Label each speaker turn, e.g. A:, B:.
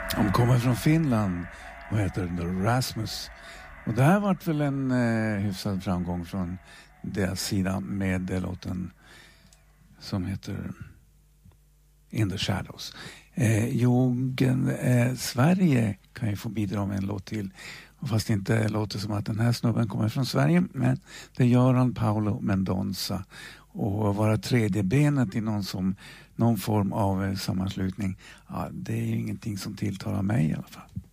A: De kommer från Finland och heter The Rasmus. Och det här varit väl en hyfsad framgång från deras sida med låten som heter In the Shadows. Sverige kan ju få bidra med en låt till. Fast inte låter som att den här snubben kommer från Sverige, men det gör han, Paolo Mendonça. Och vara tredje benet i någon form av sammanslutning, ja, det är ju ingenting som tilltalar mig i alla fall.